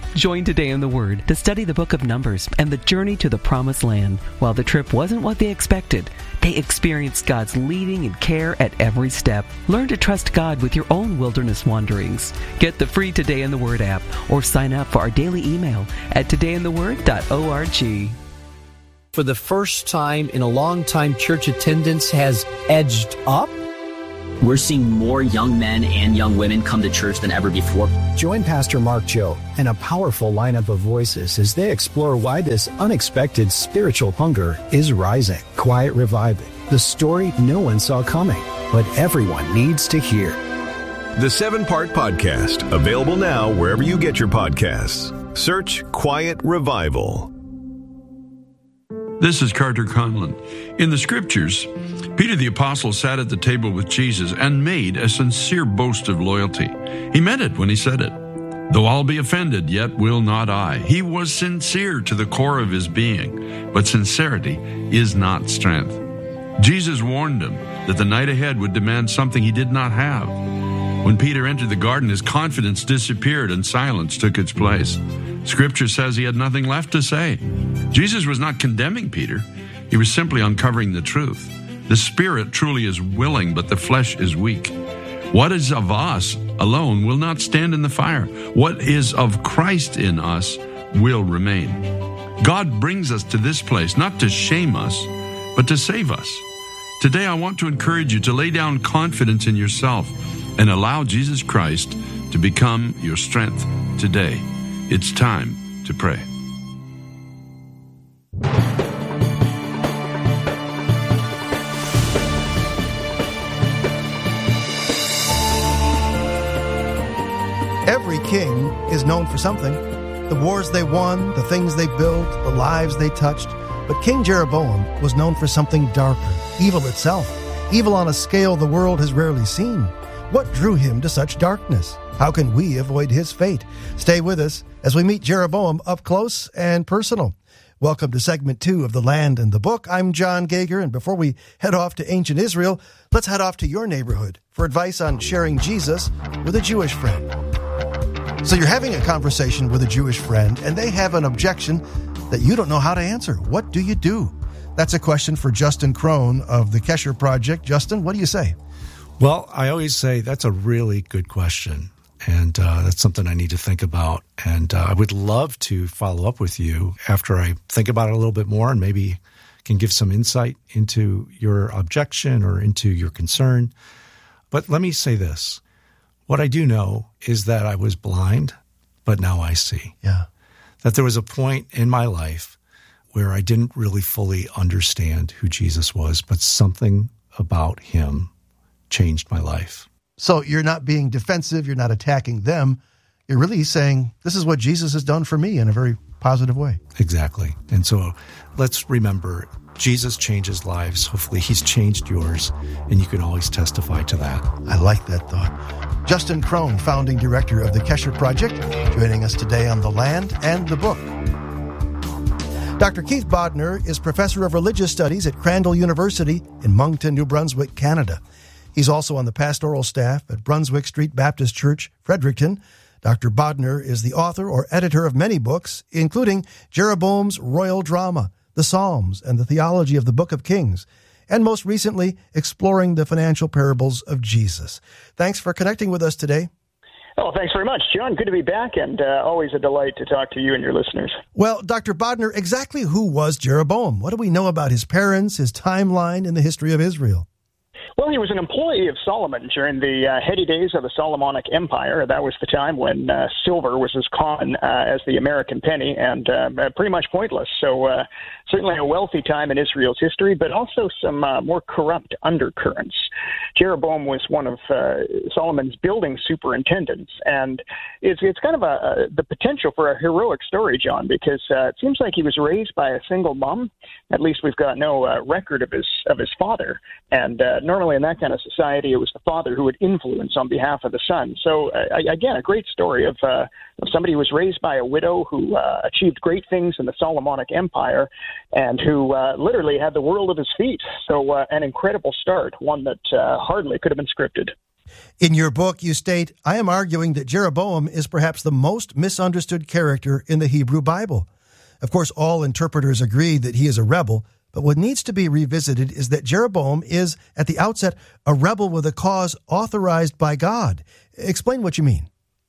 C: Join Today in the Word to study the book of Numbers and the journey to the Promised Land. While the trip wasn't what they expected, they experienced God's leading and care at every step. Learn to trust God with your own wilderness wanderings. Get the free Today in the Word app or sign up for our daily email at today in the word dot org.
D: For the first time in a long time, church attendance has edged up.
F: We're seeing more young men and young women come to church than ever before.
G: Join Pastor Mark Joe and a powerful lineup of voices as they explore why this unexpected spiritual hunger is rising. Quiet Reviving, the story no one saw coming, but everyone needs to hear.
U: The seven-part podcast, available now wherever you get your podcasts. Search Quiet Revival.
H: This is Carter Conlon. In the Scriptures, Peter the Apostle sat at the table with Jesus and made a sincere boast of loyalty. He meant it when he said it. Though I'll be offended, yet will not I. He was sincere to the core of his being, but sincerity is not strength. Jesus warned him that the night ahead would demand something he did not have. When Peter entered the garden, his confidence disappeared and silence took its place. Scripture says he had nothing left to say. Jesus was not condemning Peter. He was simply uncovering the truth. The spirit truly is willing, but the flesh is weak. What is of us alone will not stand in the fire. What is of Christ in us will remain. God brings us to this place not to shame us, but to save us. Today I want to encourage you to lay down confidence in yourself and allow Jesus Christ to become your strength today. It's time to pray.
E: Every king is known for something. The wars they won, the things they built, the lives they touched. But King Jeroboam was known for something darker, evil itself, evil on a scale the world has rarely seen. What drew him to such darkness? How can we avoid his fate? Stay with us as we meet Jeroboam up close and personal. Welcome to segment two of The Land and the Book. I'm John Gager, and before we head off to ancient Israel, let's head off to your neighborhood for advice on sharing Jesus with a Jewish friend. So you're having a conversation with a Jewish friend, and they have an objection that you don't know how to answer. What do you do? That's a question for Justin Crone of the Kesher Project. Justin, what do you say?
I: Well, I always say that's a really good question, and uh, that's something I need to think about. And uh, I would love to follow up with you after I think about it a little bit more and maybe can give some insight into your objection or into your concern. But let me say this. What I do know is that I was blind, but now I see.
E: Yeah.
I: That there was a point in my life where I didn't really fully understand who Jesus was, but something about him changed my life.
E: So you're not being defensive. You're not attacking them. You're really saying, this is what Jesus has done for me in a very positive way.
I: Exactly. And so let's remember, Jesus changes lives. Hopefully he's changed yours, and you can always testify to that.
E: I like that thought. Justin Crone, founding director of the Kesher Project, joining us today on The Land and the Book. Doctor Keith Bodner is professor of religious studies at Crandall University in Moncton, New Brunswick, Canada. He's also on the pastoral staff at Brunswick Street Baptist Church, Fredericton. Doctor Bodner is the author or editor of many books, including Jeroboam's Royal Drama, the Psalms, and the Theology of the Book of Kings, and most recently, Exploring the Financial Parables of Jesus. Thanks for connecting with us today.
Z: Oh, thanks very much, John. Good to be back, and uh, always a delight to talk to you and your listeners.
E: Well, Doctor Bodner, exactly who was Jeroboam? What do we know about his parents, his timeline in the history of Israel?
Z: Well, he was an employee of Solomon during the uh, heady days of the Solomonic Empire. That was the time when uh, silver was as common uh, as the American penny and uh, pretty much pointless. So uh, certainly a wealthy time in Israel's history, but also some uh, more corrupt undercurrents. Jeroboam was one of uh, Solomon's building superintendents, and it's it's kind of a, a the potential for a heroic story, John, because uh, it seems like he was raised by a single mom. At least we've got no uh, record of his of his father, and uh, normally in that kind of society, it was the father who would influence on behalf of the son. So uh, again, a great story of, uh, of somebody who was raised by a widow who uh, achieved great things in the Solomonic Empire, and who uh, literally had the world at his feet. So uh, an incredible start, one that uh, hardly could have been scripted.
E: In your book, you state, I am arguing that Jeroboam is perhaps the most misunderstood character in the Hebrew Bible. Of course, all interpreters agree that he is a rebel, but what needs to be revisited is that Jeroboam is, at the outset, a rebel with a cause authorized by God. Explain what you mean.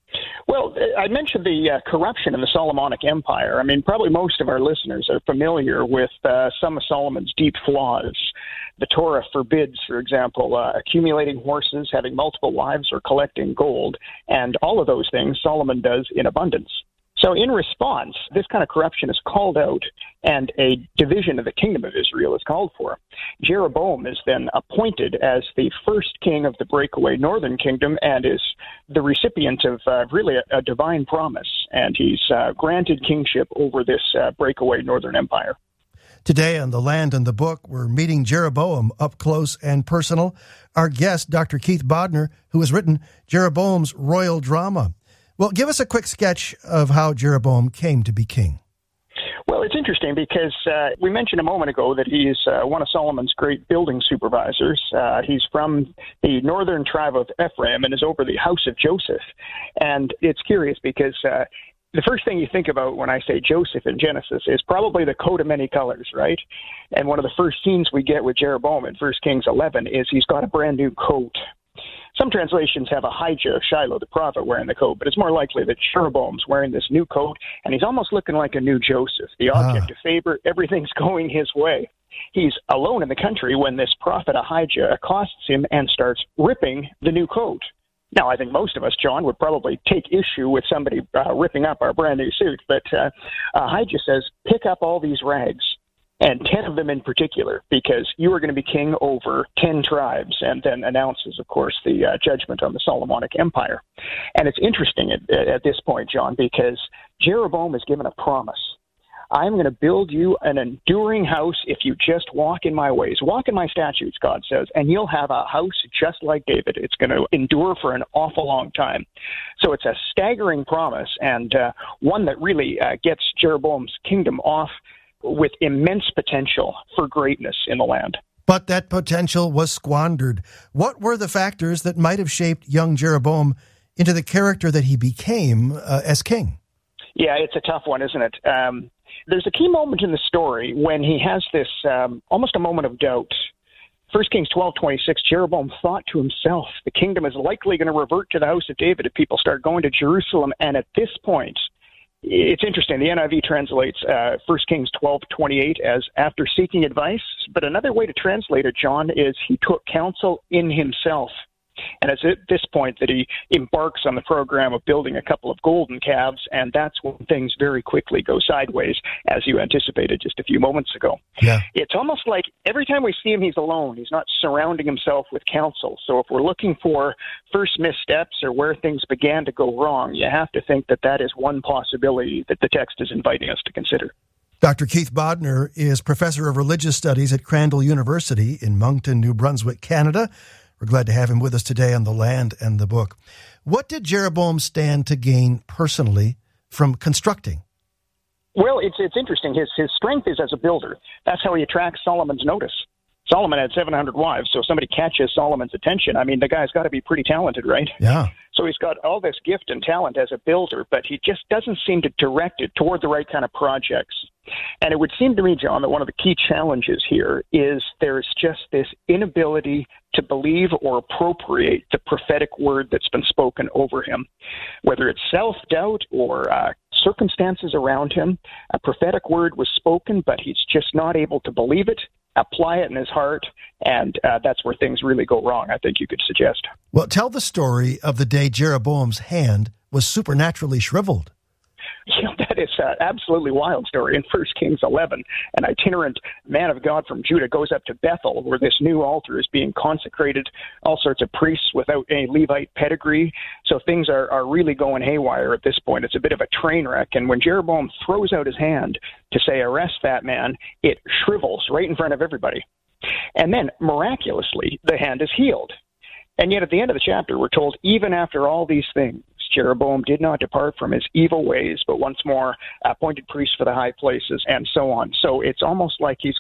Z: Well, I mentioned the uh, corruption in the Solomonic Empire. I mean, probably most of our listeners are familiar with uh, some of Solomon's deep flaws. The Torah forbids, for example, uh, accumulating horses, having multiple wives, or collecting gold. And all of those things Solomon does in abundance. So in response, this kind of corruption is called out, and a division of the kingdom of Israel is called for. Jeroboam is then appointed as the first king of the breakaway northern kingdom and is the recipient of uh, really a, a divine promise, and he's uh, granted kingship over this uh, breakaway northern empire.
E: Today on The Land and the Book, we're meeting Jeroboam up close and personal. Our guest, Doctor Keith Bodner, who has written Jeroboam's Royal Drama. Well, give us a quick sketch of how Jeroboam came to be king.
Z: Well, it's interesting because uh, we mentioned a moment ago that he's uh, one of Solomon's great building supervisors. Uh, he's from the northern tribe of Ephraim and is over the house of Joseph. And it's curious because uh, the first thing you think about when I say Joseph in Genesis is probably the coat of many colors, right? And one of the first scenes we get with Jeroboam in First Kings eleven is he's got a brand new coat. Some translations have Ahijah of Shiloh, the prophet, wearing the coat, but it's more likely that Jeroboam's wearing this new coat, and he's almost looking like a new Joseph, the object ah. of favor. Everything's going his way. He's alone in the country when this prophet Ahijah accosts him and starts ripping the new coat. Now, I think most of us, John, would probably take issue with somebody uh, ripping up our brand new suit, but uh, Ahijah says, pick up all these rags, and ten of them in particular, because you are going to be king over ten tribes, and then announces, of course, the uh, judgment on the Solomonic Empire. And it's interesting at, at this point, John, because Jeroboam is given a promise. I'm going to build you an enduring house if you just walk in my ways. Walk in my statutes, God says, and you'll have a house just like David. It's going to endure for an awful long time. So it's a staggering promise, and uh, one that really uh, gets Jeroboam's kingdom off with immense potential for greatness in the land.
E: But that potential was squandered. What were the factors that might have shaped young Jeroboam into the character that he became uh, as king?
Z: Yeah, it's a tough one, isn't it? Um, there's a key moment in the story when he has this um, almost a moment of doubt. First Kings twelve twenty-six, Jeroboam thought to himself, the kingdom is likely going to revert to the house of David if people start going to Jerusalem. And at this point, it's interesting. The N I V translates uh, First Kings twelve twenty-eight as after seeking advice. But another way to translate it, John, is he took counsel in himself. And it's at this point that he embarks on the program of building a couple of golden calves, and that's when things very quickly go sideways, as you anticipated just a few moments ago.
E: Yeah.
Z: It's almost like every time we see him, he's alone. He's not surrounding himself with counsel. So if we're looking for first missteps or where things began to go wrong, you have to think that that is one possibility that the text is inviting us to consider.
E: Doctor Keith Bodner is professor of religious studies at Crandall University in Moncton, New Brunswick, Canada. We're glad to have him with us today on The Land and the Book. What did Jeroboam stand to gain personally from constructing?
Z: Well, it's it's interesting. His his strength is as a builder. That's how he attracts Solomon's notice. Solomon had seven hundred wives, so if somebody catches Solomon's attention, I mean, the guy's got to be pretty talented, right?
E: Yeah.
Z: So he's got all this gift and talent as a builder, but he just doesn't seem to direct it toward the right kind of projects. And it would seem to me, John, that one of the key challenges here is there's just this inability to believe or appropriate the prophetic word that's been spoken over him. Whether it's self-doubt or uh, circumstances around him, a prophetic word was spoken, but he's just not able to believe it, apply it in his heart, and uh, that's where things really go wrong, I think you could suggest.
E: Well, tell the story of the day Jeroboam's hand was supernaturally shriveled.
Z: You know, that is an absolutely wild story. In First Kings eleven, an itinerant man of God from Judah goes up to Bethel, where this new altar is being consecrated, all sorts of priests without any Levite pedigree. So things are, are really going haywire at this point. It's a bit of a train wreck. And when Jeroboam throws out his hand to say, arrest that man, it shrivels right in front of everybody. And then, miraculously, the hand is healed. And yet at the end of the chapter, we're told, even after all these things, Jeroboam did not depart from his evil ways, but once more appointed priests for the high places and so on. So it's almost like he's got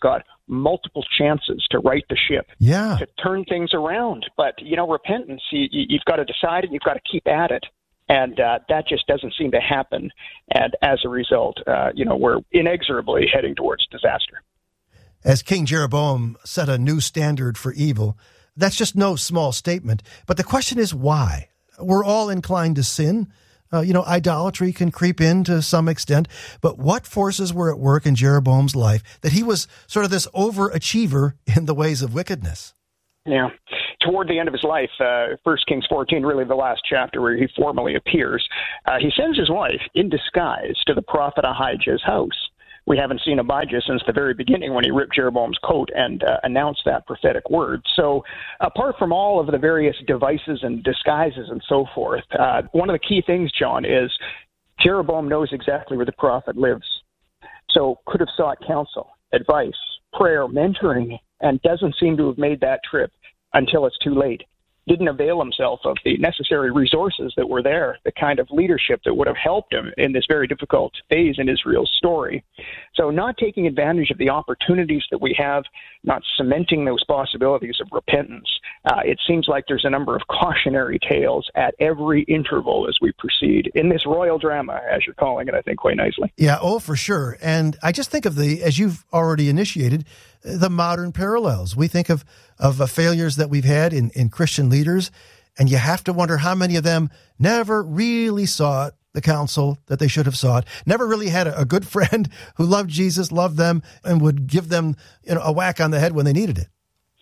Z: multiple chances to right the ship,
E: yeah.
Z: to turn things around. But, you know, repentance, you, you've got to decide and you've got to keep at it. And uh, that just doesn't seem to happen. And as a result, uh, you know, we're inexorably heading towards disaster.
E: As King Jeroboam set a new standard for evil, that's just no small statement. But the question is why? We're all inclined to sin. Uh, you know, idolatry can creep in to some extent. But what forces were at work in Jeroboam's life that he was sort of this overachiever in the ways of wickedness?
Z: Yeah. Toward the end of his life, uh, First Kings fourteen, really the last chapter where he formally appears, uh, he sends his wife in disguise to the prophet Ahijah's house. We haven't seen Abijah since the very beginning when he ripped Jeroboam's coat and uh, announced that prophetic word. So apart from all of the various devices and disguises and so forth, uh, one of the key things, John, is Jeroboam knows exactly where the prophet lives. So could have sought counsel, advice, prayer, mentoring, and doesn't seem to have made that trip until it's too late. Didn't avail himself of the necessary resources that were there, the kind of leadership that would have helped him in this very difficult phase in Israel's story. So not taking advantage of the opportunities that we have, not cementing those possibilities of repentance, uh, it seems like there's a number of cautionary tales at every interval as we proceed in this royal drama, as you're calling it, I think, quite nicely.
E: Yeah, oh, for sure. And I just think of the, as you've already initiated, the modern parallels. We think of, of uh, failures that we've had in, in Christian leaders, and you have to wonder how many of them never really sought the counsel that they should have sought, never really had a, a good friend who loved Jesus, loved them, and would give them, you know, a whack on the head when they needed it.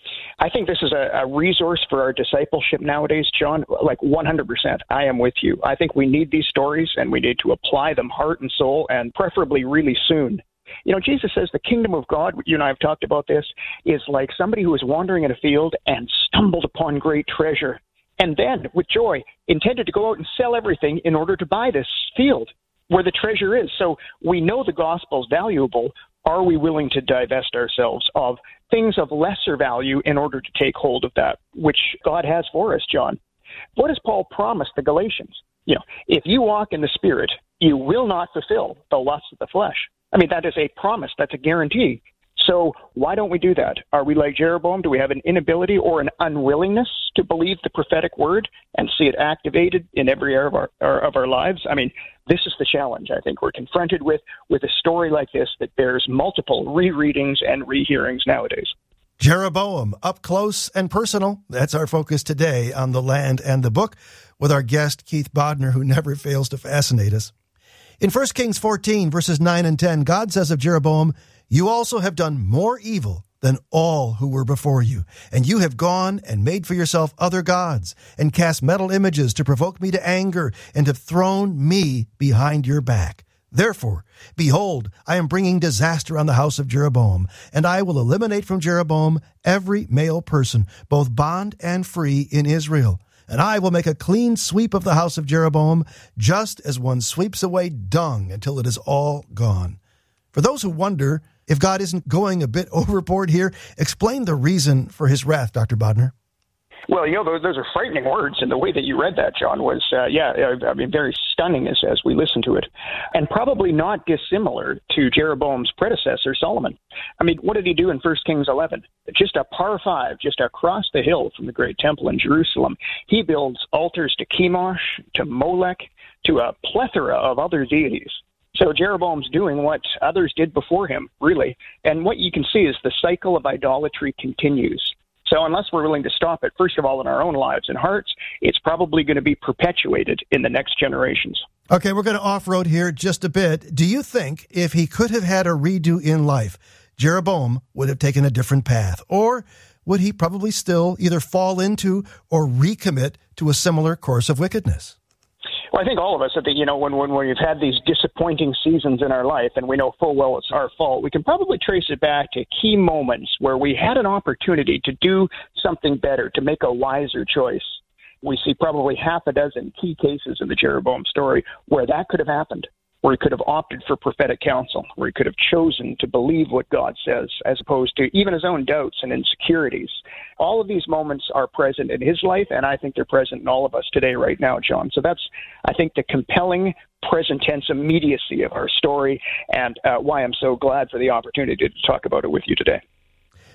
Z: I think this is a, a resource for our discipleship nowadays, John, like one hundred percent. I am with you. I think we need these stories, and we need to apply them heart and soul, and preferably really soon. You know, Jesus says the kingdom of God, you and I have talked about this, is like somebody who is wandering in a field and stumbled upon great treasure, and then, with joy, intended to go out and sell everything in order to buy this field where the treasure is. So we know the gospel is valuable. Are we willing to divest ourselves of things of lesser value in order to take hold of that, which God has for us, John? What does Paul promise the Galatians? You know, if you walk in the Spirit, you will not fulfill the lusts of the flesh. I mean, that is a promise. That's a guarantee. So why don't we do that? Are we like Jeroboam? Do we have an inability or an unwillingness to believe the prophetic word and see it activated in every area of our, of our lives? I mean, this is the challenge I think we're confronted with, with a story like this that bears multiple rereadings and rehearings nowadays.
E: Jeroboam, up close and personal. That's our focus today on The Land and the Book with our guest, Keith Bodner, who never fails to fascinate us. In First Kings fourteen, verses nine and ten, God says of Jeroboam, "You also have done more evil than all who were before you, and you have gone and made for yourself other gods, and cast metal images to provoke me to anger, and have thrown me behind your back. Therefore, behold, I am bringing disaster on the house of Jeroboam, and I will eliminate from Jeroboam every male person, both bond and free, in Israel. And I will make a clean sweep of the house of Jeroboam, just as one sweeps away dung until it is all gone." For those who wonder if God isn't going a bit overboard here, explain the reason for his wrath, Doctor Bodner.
Z: Well, you know, those, those are frightening words, and the way that you read that, John, was, uh, yeah, I mean, very stunning as, as we listen to it, and probably not dissimilar to Jeroboam's predecessor, Solomon. I mean, what did he do in First Kings eleven? Just a par five, just across the hill from the great temple in Jerusalem, he builds altars to Chemosh, to Molech, to a plethora of other deities. So Jeroboam's doing what others did before him, really, and what you can see is the cycle of idolatry continues. So unless we're willing to stop it, first of all, in our own lives and hearts, it's probably going to be perpetuated in the next generations.
E: Okay, we're going to off-road here just a bit. Do you think if he could have had a redo in life, Jeroboam would have taken a different path? Or would he probably still either fall into or recommit to a similar course of wickedness?
Z: Well, I think all of us, I think, you know, when, when we've had these disappointing seasons in our life and we know full well it's our fault, we can probably trace it back to key moments where we had an opportunity to do something better, to make a wiser choice. We see probably half a dozen key cases in the Jeroboam story where that could have happened, where he could have opted for prophetic counsel, where he could have chosen to believe what God says, as opposed to even his own doubts and insecurities. All of these moments are present in his life, and I think they're present in all of us today right now, John. So that's, I think, the compelling present tense immediacy of our story, and uh, why I'm so glad for the opportunity to talk about it with you today.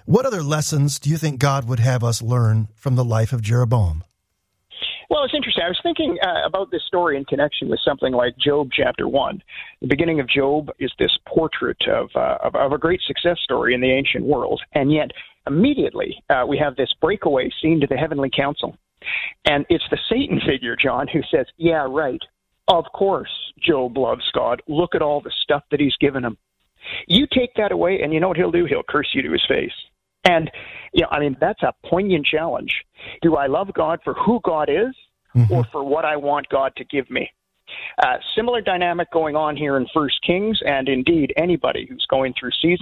E: What other lessons do you think God would have us learn from the life of Jeroboam?
Z: Well, it's interesting. I was thinking uh, about this story in connection with something like Job chapter one. The beginning of Job is this portrait of, uh, of, of a great success story in the ancient world. And yet, immediately, uh, we have this breakaway scene to the heavenly council. And it's the Satan figure, John, who says, yeah, right. Of course, Job loves God. Look at all the stuff that he's given him. You take that away, and you know what he'll do? He'll curse you to his face. And, you know, I mean, that's a poignant challenge. Do I love God for who God is mm-hmm. or for what I want God to give me? Uh, similar dynamic going on here in First Kings, and indeed anybody who's going through seasons